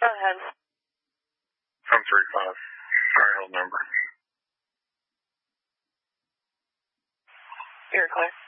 Go ahead. 735. Sorry, hold number. You're clear.